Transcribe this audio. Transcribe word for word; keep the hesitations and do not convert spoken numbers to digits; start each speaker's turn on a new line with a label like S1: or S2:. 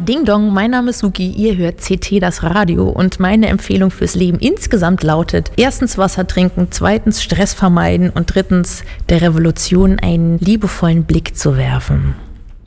S1: Ding Dong, mein Name ist Suki, ihr hört C T das Radio und meine Empfehlung fürs Leben insgesamt lautet: erstens Wasser trinken, zweitens Stress vermeiden und drittens der Revolution einen liebevollen Blick zu werfen.